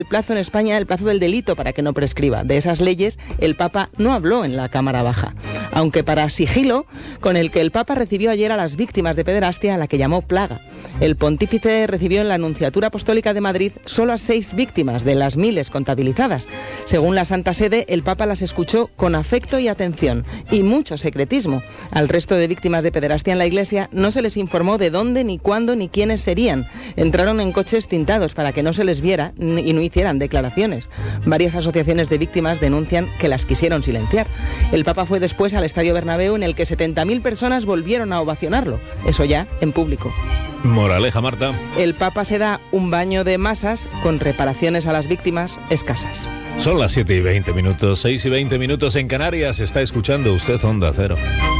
el plazo en España, el plazo del delito para que no prescriba. De esas leyes, el Papa no habló en la Cámara Baja, aunque para sigilo con el que el Papa recibió ayer a las víctimas de pederastia, a la que llamó plaga. El pontífice recibió en la Nunciatura Apostólica de Madrid solo a 6 víctimas de las miles contabilizadas. Según la Santa Sede, el Papa las escuchó con afecto y atención y mucho secretismo. Al resto de víctimas de pederastia en la Iglesia no se les informó de dónde, ni cuándo, ni quiénes serían. Entraron en coches tintados para que no se les viera y no hicieran declaraciones. Varias asociaciones de víctimas denuncian que las quisieron silenciar. El Papa fue después al Estadio Bernabéu, en el que 70.000 personas volvieron a ovacionarlo. Eso ya en público. Moraleja, Marta. El Papa se da un baño de masas con reparaciones a las víctimas escasas. Son las 7:20, 6:20 en Canarias. Está escuchando usted Onda Cero.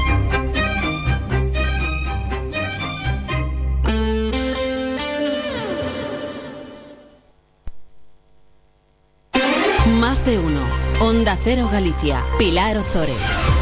Más de uno. Onda Cero Galicia. Pilar Ozores.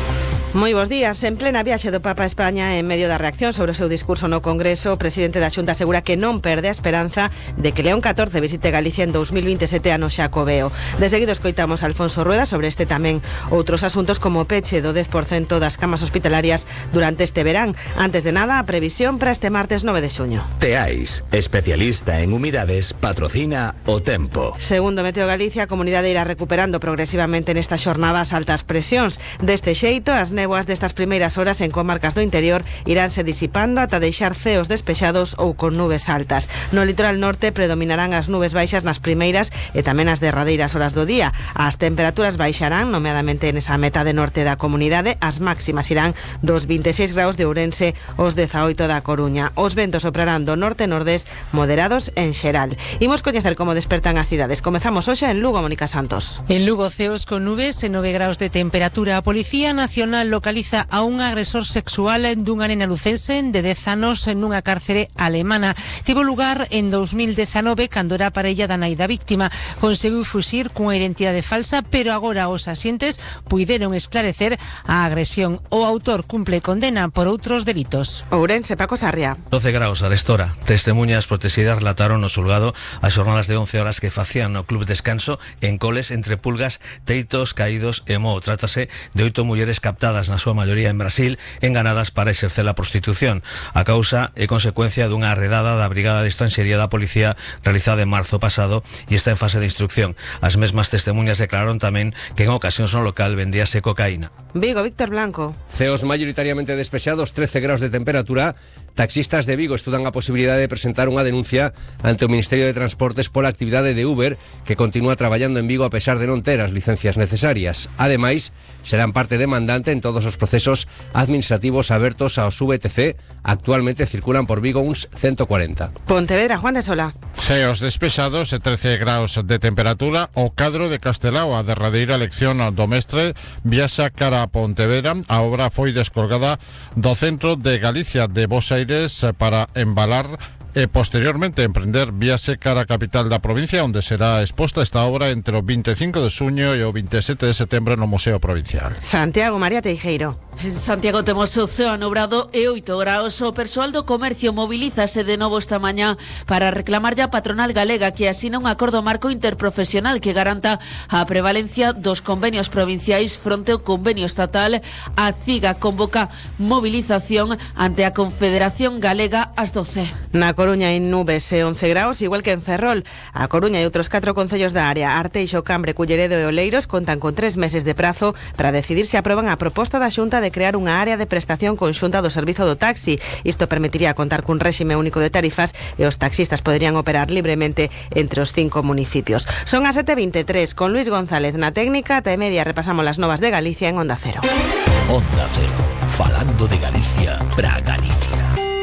Moi bons días. En plena viaxe do Papa a España, en medio da reacción sobre o seu discurso no Congreso, o presidente da Xunta asegura que non perde a esperanza de que León XIV visite Galicia en 2027 ano Xacobeo. De seguido escoitamos a Alfonso Rueda sobre este tamén outros asuntos como o peche do 10% das camas hospitalarias durante este verán. Antes de nada, a previsión para este martes 9 de xuño. Teais, especialista en humidades, patrocina o tempo. Segundo Meteo Galicia, a comunidade irá recuperando progresivamente nestas xornadas altas presións. Deste xeito, as néboas destas primeiras horas en comarcas do interior iránse disipando ata deixar ceos despexados ou con nubes altas. No litoral norte predominarán as nubes baixas nas primeiras e tamén as derradeiras horas do día. As temperaturas baixarán, nomeadamente nesa metade norte da comunidade. As máximas irán dos 26 graus de Ourense aos 18 da Coruña. Os ventos soprarán do norte e nordés moderados en xeral. Imos coñecer como despertan as cidades. Comezamos hoxe en Lugo, Mónica Santos. En Lugo, ceos con nubes e 9 graus de temperatura. A Policía Nacional localiza a un agresor sexual dunha nena lucense de 10 anos nunha cárcere alemana. Tivo lugar en 2019 cando era parella da nai da víctima. Conseguiu fuxir cunha identidade falsa, pero agora os asientes puideron esclarecer a agresión. O autor cumple condena por outros delitos. Ourense, Paco Sarria. 12 graus, arestora. Testemuñas protegidas relataron no xulgado as xornadas de 11 horas que facían no Club Descanso en coles entre pulgas, teitos, caídos e moho. Trátase de 8 mulleres captadas, na súa maioría en Brasil, enganadas para exercer a prostitución. A causa é consecuencia dunha arredada da Brigada de Estranxería da Policía realizada en marzo pasado e está en fase de instrucción. As mesmas testemuñas declararon tamén que en ocasións no local vendíase cocaína. Vigo, Víctor Blanco. Ceos mayoritariamente despexados, 13 graus de temperatura. Taxistas de Vigo estudan a posibilidade de presentar unha denuncia ante o Ministerio de Transportes pola actividade de Uber, que continúa traballando en Vigo a pesar de non ter as licencias necesarias. Ademais, serán parte demandante en todos os procesos administrativos abertos aos VTC. Actualmente circulan por Vigo uns 140. Pontevedra, Juan de Sola. Ceos despexados e 13 graus de temperatura. O cadro de Castelao, a derradeira lección do mestre, viaxa cara a Pontevedra. A obra foi descolgada do centro de Galicia de Bos Aires para embalar e posteriormente emprender viaxe cara a capital da provincia, onde será exposta esta obra entre o 25 de xuño e o 27 de setembro no Museo Provincial. Santiago, María Teijeiro. En Santiago temos o ceo nubrado e 8 graus. O persoal do comercio mobilízase de novo esta mañá para reclamar a patronal galega que asina un acordo marco interprofesional que garanta a prevalencia dos convenios provinciais fronte ao convenio estatal. A CIGA convoca movilización ante a Confederación Galega ás 12. Na Coruña hai nubes e 11 graus, igual que en Ferrol. A Coruña e outros 4 concellos da área, Arteixo, Cambre, Culleredo e Oleiros, contan con 3 meses de prazo para decidir se aproban a proposta da Xunta de crear unha área de prestación conxunta do servizo do taxi. Isto permitiría contar cun réxime único de tarifas e os taxistas poderían operar libremente entre os 5 municipios. Son as 7:23, con Luis González na técnica. Ata e media repasamos las novas de Galicia en Onda Cero. Onda Cero, falando de Galicia para Galicia.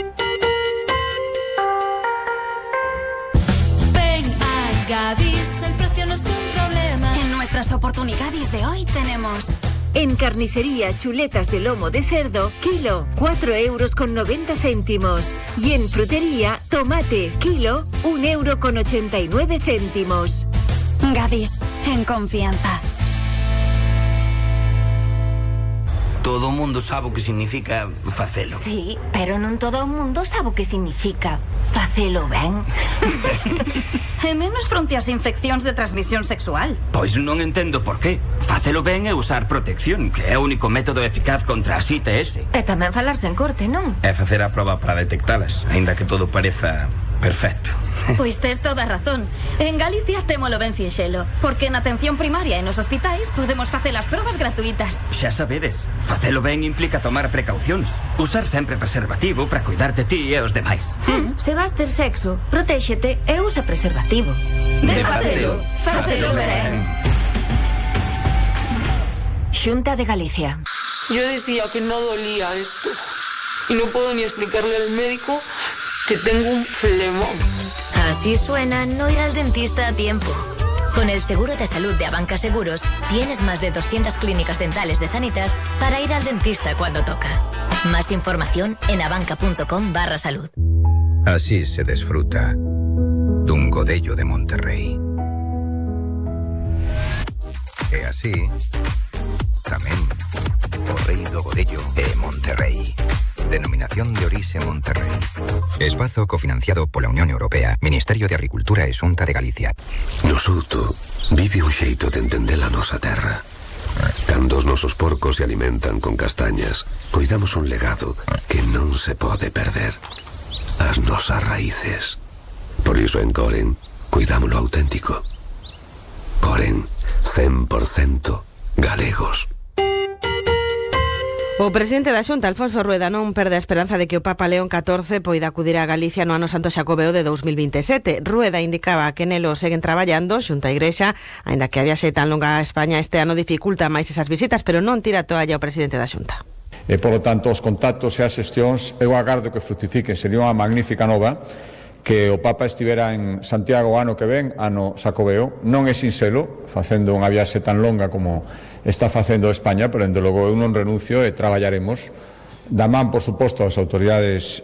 Ven a Gadis, el precio no es un problema. En nuestras oportunidades de hoy tenemos... En carnicería, chuletas de lomo de cerdo, kilo, 4,90 €. Y en frutería, tomate, kilo, 1,89 €. Gadis, en confianza. Todo o mundo sabe o que significa facelo. Sí, pero non todo o mundo sabe o que significa facelo ben. E menos fronte ás infeccións de transmisión sexual. Pois non entendo por qué. Facelo ben é usar protección, que é o único método eficaz contra as ITS. E tamén falarse en corte, non? É facer a proba para detectalas, aínda que todo pareza perfecto. Pois tes toda a razón. En Galicia témolo ben sinxelo, porque na atención primaria e nos hospitais podemos facer as probas gratuitas. Xa sabedes, facelo ben implica tomar precaucións. Usar sempre preservativo para cuidar de ti e os demais. Se vas ter sexo, protéxete e usa preservativo. De facelo, facelo ben. Xunta de Galicia. Yo decía que no dolía esto y no puedo ni explicarle al médico que tengo un flemón. Así suena no ir al dentista a tiempo. Con el seguro de salud de Abanca Seguros, tienes más de 200 clínicas dentales de Sanitas para ir al dentista cuando toca. Más información en abanca.com/salud. Así se desfruta dun godello de Monterrey. E así tamén o rei do godello é Monterrey. Denominación de orixe Monterrey. Espazo cofinanciado pola Unión Europea, Ministerio de Agricultura e Xunta de Galicia. No Souto vive un xeito de entender a nosa terra. Cando os nosos porcos se alimentan con castañas, coidamos un legado que non se pode perder. As nosas raíces. Por iso en Coren, cuidámoslo auténtico. Coren, 100% galegos. O presidente da Xunta, Alfonso Rueda, non perde a esperanza de que o Papa León XIV poida acudir a Galicia no ano Santo Xacobeo de 2027. Rueda indicaba que nelo seguen traballando xunto a Igrexa, aínda que a viaxe tan longa a España este ano dificulta máis esas visitas, pero non tira a toalla o presidente da Xunta. E, polo tanto, os contactos e as xestións eu agardo que fructifiquen. Sería unha magnífica nova que o Papa estivera en Santiago o ano que ven, ano Xacobeo. Non é sinxelo, facendo unha viaxe tan longa como está facendo España, pero, dende logo, eu non renuncio e traballaremos da man, por suposto, as autoridades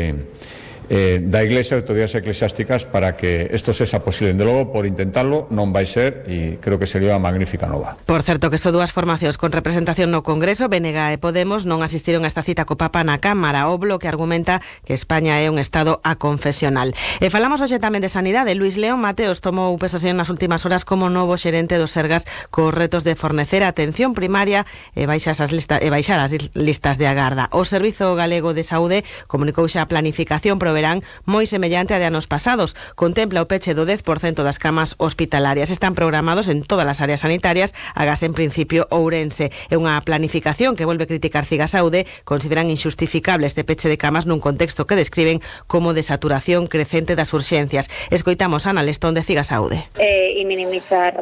da Iglesia, autoridades eclesiásticas, para que isto sexa posible. Dende logo, por intentarlo, non vai ser, e creo que sería unha magnífica nova. Por certo, que son dúas formacións con representación no Congreso, BNG e Podemos, non asistiron a esta cita co Papa na Cámara. O Bloque argumenta que España é un estado aconfesional. E falamos hoxe tamén de sanidade. Luis León Mateos tomou posesión nas últimas horas como novo xerente do Sergas cos retos de fornecer a atención primaria e baixar as listas de agarda. O Servizo Galego de Saúde comunicou xa a planificación pro verán moi semellante a de anos pasados. Contempla o peche do 10% das camas hospitalarias. Están programados en todas as áreas sanitarias, agás en principio Ourense. É unha planificación que volve criticar Cigasaude. Consideran injustificable este peche de camas nun contexto que describen como de saturación crecente das urxencias. Escoitamos a Ana Lestón de Cigasaude. E minimizar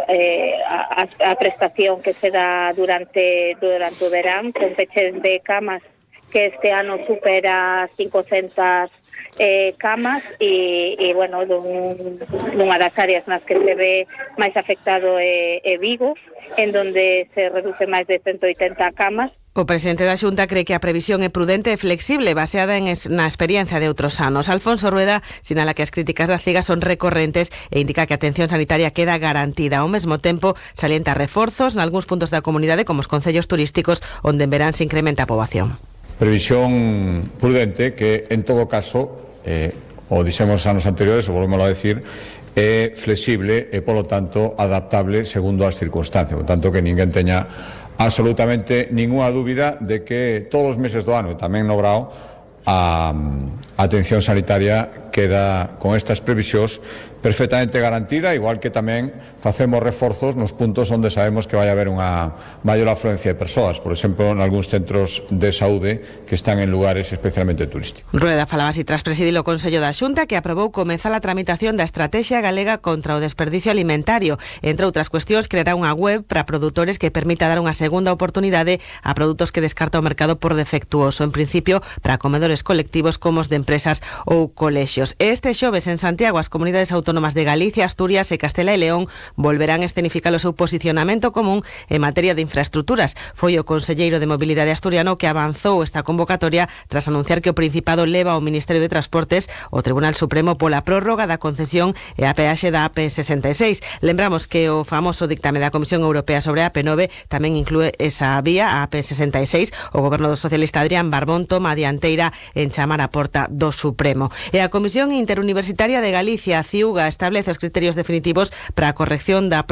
a prestación que se dá durante o verán, con peches de camas que este ano supera 500 camas e bueno, dunha das áreas nas que se ve máis afectado é Vigo, en donde se reduce máis de 180 camas. O presidente da Xunta cree que a previsión é prudente e flexible, baseada na experiencia de outros anos. Alfonso Rueda sinala que as críticas da CIGA son recorrentes e indica que a atención sanitaria queda garantida. Ao mesmo tempo, salienta reforzos nalgúns puntos da comunidade, como os concellos turísticos, onde en verán se incrementa a poboación. Previsión prudente que, en todo caso, o dixemos anos anteriores, o volvemos a decir, é flexible e, polo tanto, adaptable segundo as circunstancias. Por tanto, que ninguén teña absolutamente ninguna dúbida de que todos os meses do ano, e tamén no Brao, a atención sanitaria queda con estas previsións perfectamente garantida, igual que tamén facemos reforzos nos puntos onde sabemos que vai haber unha maior afluencia de persoas, por exemplo, en algúns centros de saúde que están en lugares especialmente turísticos. Rueda falaba así tras presidir o Consello da Xunta, que aprobou comezar a tramitación da Estrategia Galega contra o Desperdicio Alimentario. Entre outras cuestións, creará unha web para produtores que permita dar unha segunda oportunidade a produtos que descarta o mercado por defectuoso, en principio para comedores colectivos como os de empresas ou colexios. Este xoves en Santiago as comunidades autónomas autónomas de Galicia, Asturias e Castela e León volverán a escenificar o seu posicionamento común en materia de infraestructuras. Foi o conselleiro de Mobilidade asturiano que avanzou esta convocatoria tras anunciar que o Principado leva ao Ministerio de Transportes o Tribunal Supremo pola prórroga da concesión e a peaxe da AP66. Lembramos que o famoso dictame da Comisión Europea sobre a AP9 tamén inclúe esa vía, a AP66. O goberno do socialista Adrián Barbón toma a dianteira en chamar a porta do Supremo. E a Comisión Interuniversitaria de Galicia, a CIUGA, establece os criterios definitivos para a corrección da